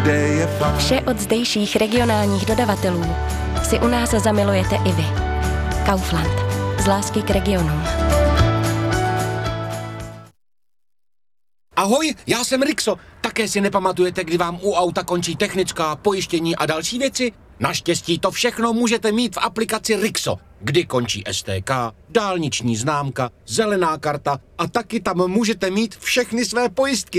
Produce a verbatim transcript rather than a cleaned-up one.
kde je fakt. Vše od zdejších regionálních dodavatelů si u nás zamilujete i vy. Kaufland. Z lásky k regionům. Ahoj, já jsem Rixo. Také si nepamatujete, kdy vám u auta končí technická, pojištění a další věci? Naštěstí to všechno můžete mít v aplikaci Rixo, kdy končí S T K, dálniční známka, zelená karta a taky tam můžete mít všechny své pojistky.